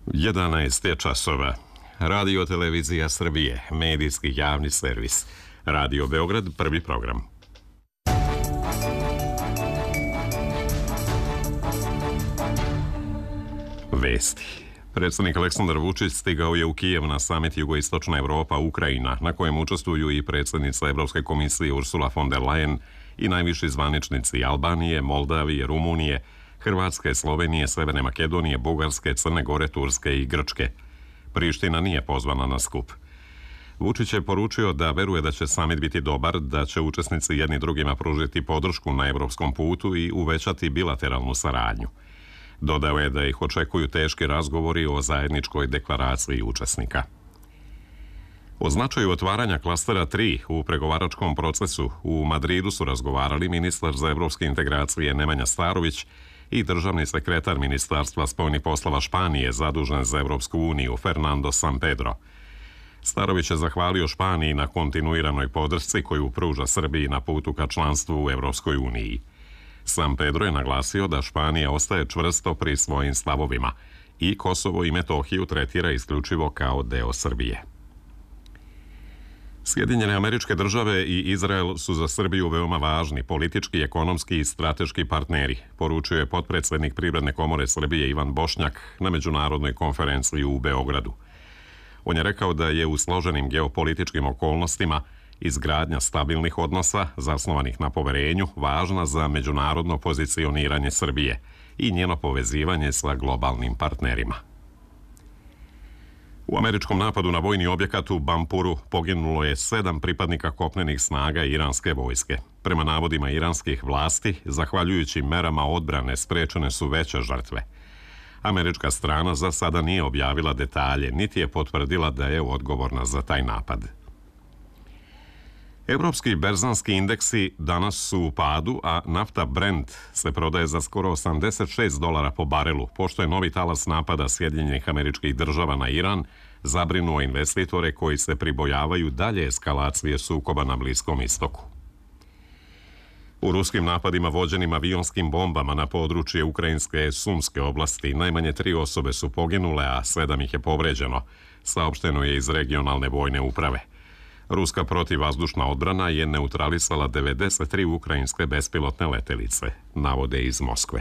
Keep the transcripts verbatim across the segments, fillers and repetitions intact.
jedanaest je časova. Radio Televizija Srbije, medijski javni servis. Radio Beograd, prvi program. Vesti. Predsjednik Aleksandar Vučić stigao je u Kijev na samit Jugoistočna Evropa Ukrajina, na kojem učestvuju i predsjednica Evropske komisije Ursula von der Leyen i najviši zvaničnici Albanije, Moldavije, Rumunije, Hrvatske, Slovenije, Severne Makedonije, Bugarske, Crne Gore, Turske i Grčke. Priština nije pozvana na skup. Vučić je poručio da veruje da će samit biti dobar, da će učesnici jedni drugima pružiti podršku na evropskom putu i uvećati bilateralnu saradnju. Dodao je da ih očekuju teški razgovori o zajedničkoj deklaraciji učesnika. O značaju otvaranja klastera tri u pregovaračkom procesu u Madridu su razgovarali ministar za evropske integracije Nemanja Starović i državni sekretar Ministarstva spoljnih poslova Španije zadužen za Evropsku uniju Fernando Sampedro. Starović je zahvalio Španiji na kontinuiranoj podršci koju pruža Srbiji na putu ka članstvu u Evropskoj uniji. Sampedro je naglasio da Španija ostaje čvrsto pri svojim stavovima i Kosovo i Metohiju tretira isključivo kao deo Srbije. Sjedinjene Američke Države i Izrael su za Srbiju veoma važni politički, ekonomski i strateški partneri, poručio je potpredsjednik Privredne komore Srbije Ivan Bošnjak na međunarodnoj konferenciji u Beogradu. On je rekao da je u složenim geopolitičkim okolnostima izgradnja stabilnih odnosa, zasnovanih na poverenju, važna za međunarodno pozicioniranje Srbije i njeno povezivanje sa globalnim partnerima. U američkom napadu na vojni objekat u Bampuru poginulo je sedam pripadnika kopnenih snaga iranske vojske. Prema navodima iranskih vlasti, zahvaljujući merama odbrane sprečene su veće žrtve. Američka strana za sada nije objavila detalje, niti je potvrdila da je odgovorna za taj napad. Evropski berzanski indeksi danas su u padu, a nafta Brent se prodaje za skoro osamdeset šest dolara po barelu, pošto je novi talas napada Sjedinjenih Američkih Država na Iran zabrinuo investitore koji se pribojavaju dalje eskalacije sukoba na Bliskom istoku. U ruskim napadima vođenim avionskim bombama na područje ukrajinske Sumske oblasti najmanje tri osobe su poginule, a sedam ih je povređeno, saopšteno je iz regionalne vojne uprave. Ruska protivvazdušna odbrana je neutralisala devedeset tri ukrajinske bespilotne letelice, navode iz Moskve.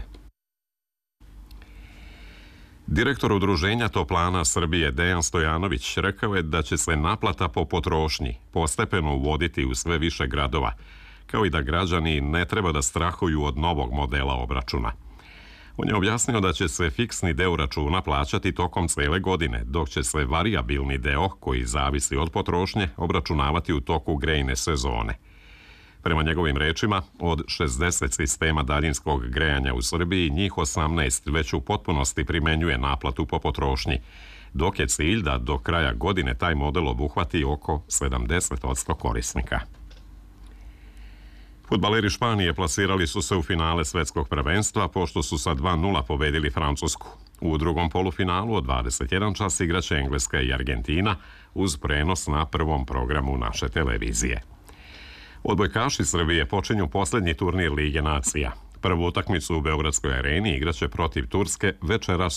Direktor udruženja Toplana Srbije Dejan Stojanović rekao je da će se naplata po potrošnji postepeno uvoditi u sve više gradova, kao i da građani ne treba da strahuju od novog modela obračuna. On je objasnio da će se fiksni deo računa plaćati tokom cele godine, dok će se varijabilni deo, koji zavisi od potrošnje, obračunavati u toku grejne sezone. Prema njegovim rečima, od šezdeset sistema daljinskog grejanja u Srbiji, njih osamnaest već u potpunosti primenjuje naplatu po potrošnji, dok je cilj da do kraja godine taj model obuhvati oko sedamdeset posto korisnika. Fudbaleri Španije plasirali su se u finale svetskog prvenstva pošto su sa dva nula pobedili Francusku. U drugom polufinalu od dvadeset jedan čas igraće Engleska i Argentina uz prenos na prvom programu naše televizije. Odbojkaši Srbije počinju posljednji turnir Lige nacija. Prvu utakmicu u Beogradskoj areni igraće protiv Turske večeras